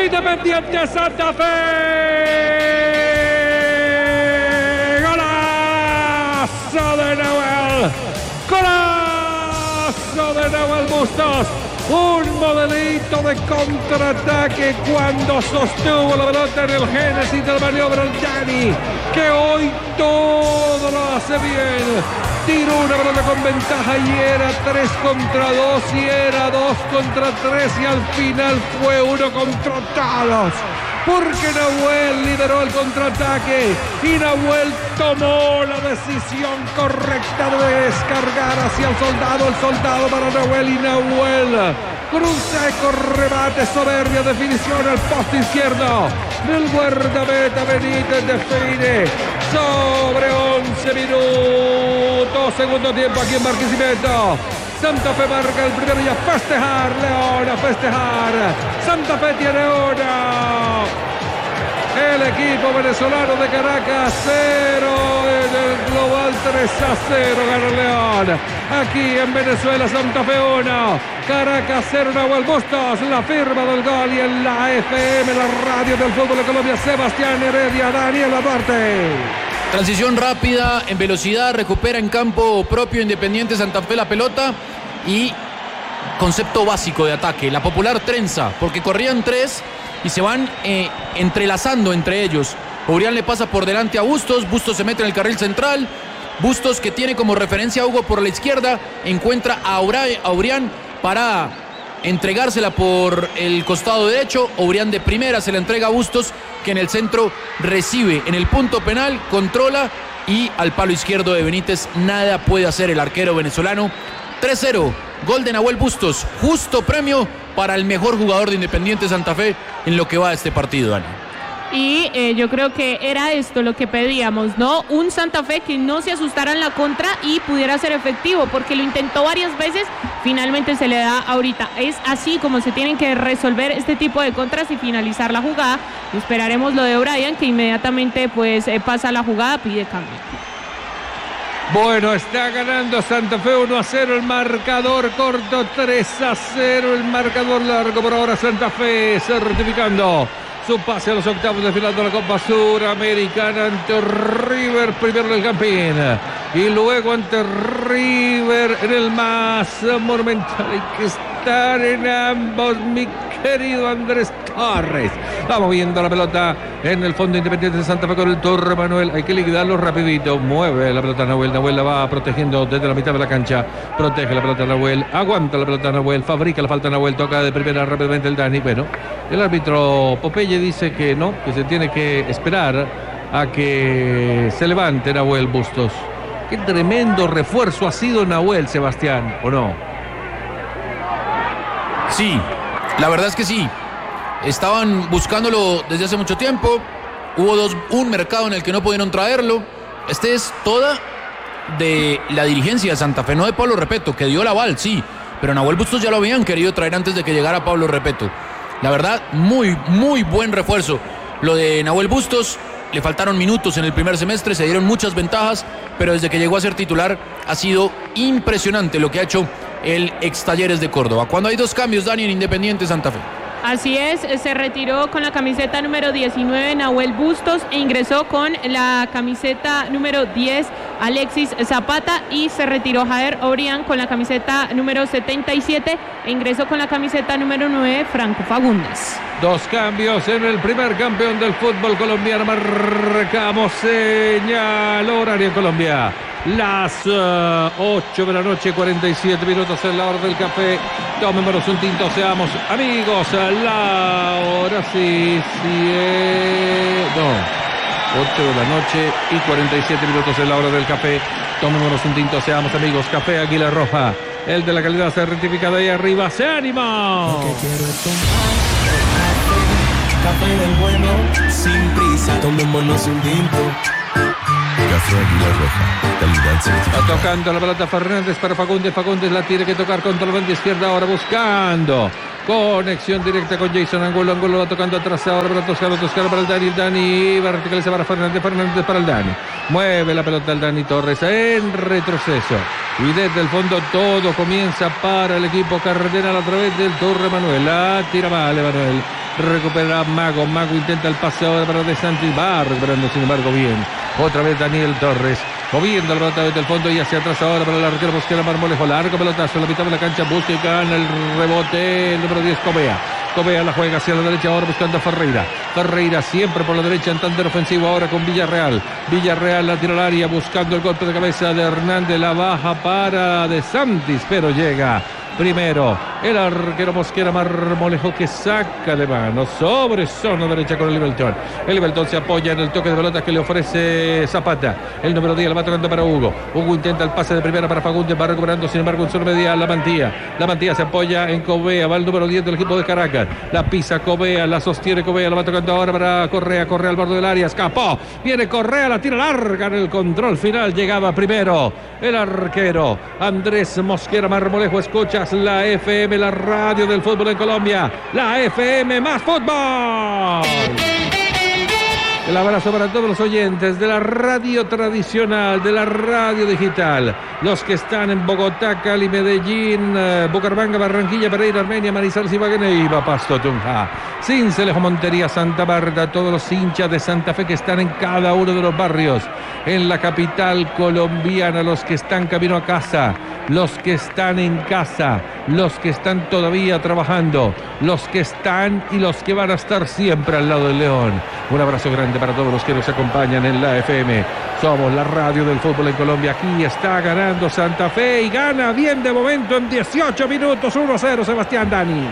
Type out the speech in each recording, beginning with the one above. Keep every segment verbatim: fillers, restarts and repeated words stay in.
Independiente Santa Fe. Golazo de Nahuel. Golazo de Nahuel Bustos. Un modelito de contraataque cuando sostuvo la pelota en el génesis del maniobra el Dani, que hoy todo lo hace bien. Tiró una pelota con ventaja y era tres contra dos y era dos contra tres y al final fue uno contra todos. Porque Nahuel lideró el contraataque y Nahuel tomó la decisión correcta de descargar hacia el soldado, el soldado para Nahuel y Nahuel con un seco remate, soberbia definición al poste izquierdo del guardameta Benítez, define sobre once minutos, segundo tiempo aquí en Barquisimeto. Santa Fe marca el primero y a festejar, León, a festejar. Santa Fe tiene una. El equipo venezolano de Caracas, cero en el global, tres a cero gana León. Aquí en Venezuela, Santa Fe uno, Caracas cero, Nahuel Bustos, la firma del gol, y en la F M, la radio del fútbol de Colombia, Sebastián Heredia, Daniel Duarte. Transición rápida, en velocidad, recupera en campo propio Independiente Santa Fe la pelota y concepto básico de ataque, la popular trenza, porque corrían tres y se van eh, entrelazando entre ellos. Obrián le pasa por delante a Bustos, Bustos se mete en el carril central, Bustos, que tiene como referencia a Hugo por la izquierda, encuentra a Obrián para entregársela por el costado derecho. Obrián de primera se la entrega a Bustos, que en el centro recibe en el punto penal, controla y al palo izquierdo de Benítez nada puede hacer el arquero venezolano. tres cero, gol de Nahuel Bustos, justo premio para el mejor jugador de Independiente Santa Fe en lo que va de este partido, Dani. Y eh, yo creo que era esto lo que pedíamos, ¿no? Un Santa Fe que no se asustara en la contra y pudiera ser efectivo, porque lo intentó varias veces, finalmente se le da ahorita. Es así como se tienen que resolver este tipo de contras y finalizar la jugada. Esperaremos lo de Brian, que inmediatamente pues eh, pasa la jugada, pide cambio. Bueno, está ganando Santa Fe uno a cero, el marcador corto tres a cero, el marcador largo por ahora Santa Fe certificando su pase a los octavos de final de la Copa Suramericana ante River, primero en el Campín y luego ante River en el más monumental. Hay que estar en ambos, mi querido Andrés Torres. Vamos viendo la pelota en el fondo Independiente de Santa Fe con el Torre Manuel. Hay que liquidarlo rapidito. Mueve la pelota Nahuel. Nahuel la va protegiendo desde la mitad de la cancha. Protege la pelota Nahuel. Aguanta la pelota Nahuel. Fabrica la falta Nahuel. Toca de primera rápidamente el Dani. Bueno, el árbitro Popeye dice que no, que se tiene que esperar a que se levante Nahuel Bustos. Qué tremendo refuerzo ha sido Nahuel, Sebastián, ¿o no? Sí, la verdad es que sí. Estaban buscándolo desde hace mucho tiempo. Hubo dos, un mercado en el que no pudieron traerlo. Este es toda de la dirigencia de Santa Fe, no de Pablo Repeto, que dio el aval, sí. Pero Nahuel Bustos ya lo habían querido traer antes de que llegara Pablo Repeto. La verdad, muy, muy buen refuerzo. Lo de Nahuel Bustos, le faltaron minutos en el primer semestre, se dieron muchas ventajas, pero desde que llegó a ser titular ha sido impresionante lo que ha hecho el ex Talleres de Córdoba. Cuando hay dos cambios, Dani, en Independiente Santa Fe. Así es, se retiró con la camiseta número diecinueve Nahuel Bustos e ingresó con la camiseta número diez Alexis Zapata, y se retiró Jader Obrián con la camiseta número setenta y siete e ingresó con la camiseta número nueve Franco Fagundes. Dos cambios en el primer campeón del fútbol colombiano. Marcamos señal horario en Colombia. Las uh, ocho de la noche, cuarenta y siete minutos en la hora del café. Tomémonos un tinto, seamos amigos. La hora sí, sí es... No, ocho de la noche y cuarenta y siete minutos en la hora del café. Tomémonos un tinto, seamos amigos. Café Águila Roja, el de la calidad certificada ahí arriba. ¡Se anima! Lo que quiero es tomar café del bueno, sin prisa. Tomémonos un tinto. Café Águila Roja, calidad certificada. Está tocando la pelota Fernández para Fagundes. Fagundes la tiene que tocar contra la banda izquierda ahora, buscando conexión directa con Jason Angulo. Angulo va tocando atrás ahora para Toscano. Toscano para el Dani. Dani verticaliza para Fernández. Fernández para el Dani. Mueve la pelota el Dani Torres en retroceso. Y desde el fondo todo comienza para el equipo cardenal a través del Torre Manuel. La tira mal Emanuel. Recupera Mago. Mago intenta el pase ahora para De Santis. Va recuperando, sin embargo, bien. Otra vez Daniel Torres. Moviendo la pelota desde el fondo y hacia atrás ahora para el arquero Mosquera Marmolejo. Largo pelotazo. La mitad de la cancha. Busca y gana el rebote. El número diez, Cobea. Cobea la juega hacia la derecha ahora buscando a Ferreira. Ferreira siempre por la derecha en tándem ofensivo ahora con Villarreal. Villarreal la tira al área buscando el golpe de cabeza de Hernández. La baja para De Santis, pero llega primero el arquero Mosquera Marmolejo, que saca de mano sobre zona derecha con el Libelton. El Libelton se apoya en el toque de pelota que le ofrece Zapata. El número diez la va tocando para Hugo. Hugo intenta el pase de primera para Fagundes. Va recuperando, sin embargo, un solo media la Mantilla. La Mantilla se apoya en Cobea. Va el número diez del equipo de Caracas. La pisa Cobea, la sostiene Cobea. La va tocando ahora para Correa. Correa al borde del área. Escapó. Viene Correa, la tira larga en el control final. Llegaba primero el arquero Andrés Mosquera Marmolejo. Escuchas la F M, la radio del fútbol en Colombia. La F M más fútbol. El abrazo para todos los oyentes de la radio tradicional, de la radio digital. Los que están en Bogotá, Cali, Medellín, eh, Bucaramanga, Barranquilla, Pereira, Armenia, Manizales, Ibagué, Neiva, Pasto, Tunja, Sincelejo, Montería, Santa Marta. Todos los hinchas de Santa Fe que están en cada uno de los barrios. En la capital colombiana, los que están camino a casa, los que están en casa, los que están todavía trabajando, los que están y los que van a estar siempre al lado del León. Un abrazo grande para todos los que nos acompañan en la F M. Somos la radio del fútbol en Colombia. Aquí está ganando Santa Fe y gana bien de momento en dieciocho minutos. uno a cero, Sebastián Dani.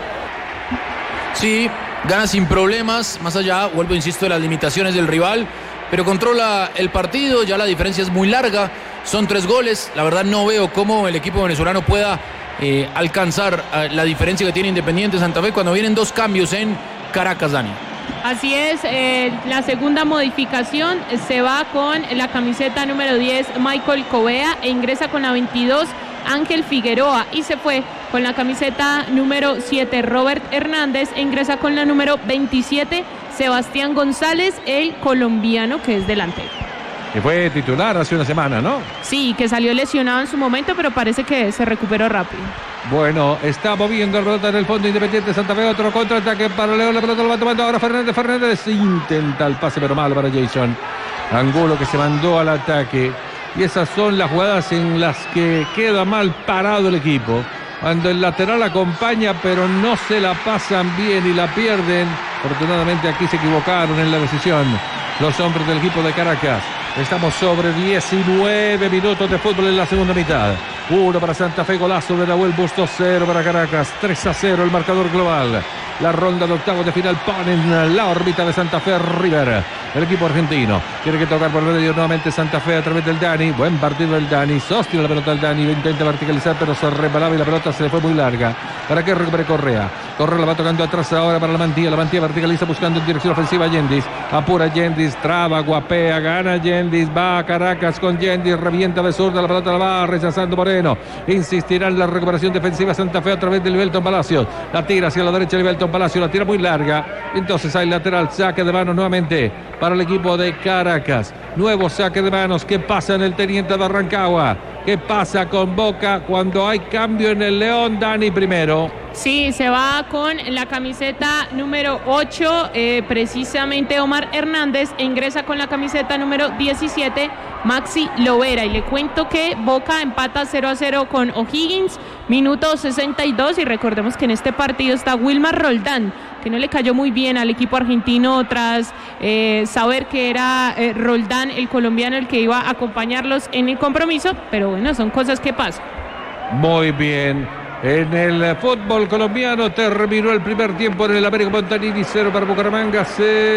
Sí, gana sin problemas, más allá, vuelvo, insisto, de las limitaciones del rival, pero controla el partido, ya la diferencia es muy larga, son tres goles. La verdad no veo cómo el equipo venezolano pueda eh, alcanzar eh, la diferencia que tiene Independiente Santa Fe cuando vienen dos cambios en Caracas, Dani. Así es, eh, la segunda modificación se va con la camiseta número diez, Michael Cobea, e ingresa con la veintidós, Ángel Figueroa, y se fue con la camiseta número siete, Robert Hernández, e ingresa con la número veintisiete, Sebastián González, el colombiano que es delantero. Que fue titular hace una semana, ¿no? Sí, que salió lesionado en su momento, pero parece que se recuperó rápido. Bueno, está moviendo la pelota en el fondo Independiente Santa Fe. Otro contraataque para León. La pelota lo va tomando ahora Fernández. Fernández intenta el pase, pero mal para Jason Angulo, que se mandó al ataque. Y esas son las jugadas en las que queda mal parado el equipo. Cuando el lateral acompaña, pero no se la pasan bien y la pierden. Afortunadamente aquí se equivocaron en la decisión los hombres del equipo de Caracas. Estamos sobre diecinueve minutos de fútbol en la segunda mitad. Uno para Santa Fe, golazo de Nahuel Bustos, cero para Caracas, tres a cero el marcador global. La ronda de octavos de final pone en la órbita de Santa Fe River, el equipo argentino. Tiene que tocar por medio nuevamente Santa Fe a través del Dani. Buen partido del Dani, sostiene la pelota del Dani, intenta verticalizar pero se resbalaba y la pelota se le fue muy larga. Para que recupere Correa. Correa la va tocando atrás ahora para la Mantilla. La Mantilla verticaliza buscando en dirección ofensiva a Yendis. Apura Yendis, traba, guapea, gana Yendis. Va a Caracas con Yendis, revienta de zurda, la pelota la va rechazando Moreno. Insistirá en la recuperación defensiva Santa Fe a través de Libelton Palacios. La tira hacia la derecha Libelton Palacios, la tira muy larga. Entonces hay lateral, saque de manos nuevamente para el equipo de Caracas. Nuevo saque de manos. ¿Qué pasa en el Teniente de Rancagua? ¿Qué pasa con Boca cuando hay cambio en el León? Dani primero. Sí, se va con la camiseta número ocho, eh, precisamente Omar Hernández, e ingresa con la camiseta número diecisiete, Maxi Lovera. Y le cuento que Boca empata cero a cero con O'Higgins, minuto sesenta y dos, y recordemos que en este partido está Wilmar Roldán, que no le cayó muy bien al equipo argentino tras eh, saber que era eh, Roldán, el colombiano, el que iba a acompañarlos en el compromiso, pero bueno, son cosas que pasan. Muy bien. En el fútbol colombiano terminó el primer tiempo en el Américo Montanini, cero para Bucaramanga,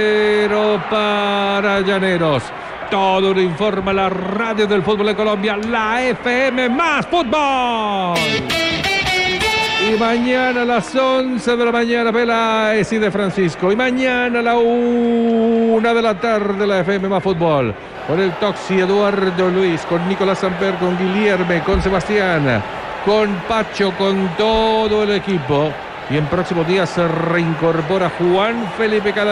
cero para Llaneros. Todo lo informa la radio del fútbol de Colombia, la F M más fútbol. Y mañana a las once de la mañana, Peláez y de Francisco. Y mañana a la una de la tarde, la F M más fútbol. Con el Toxi, Eduardo Luis, con Nicolás Samper, con Guilherme, con Sebastián, con Pacho, con todo el equipo. Y en próximos días se reincorpora Juan Felipe Cada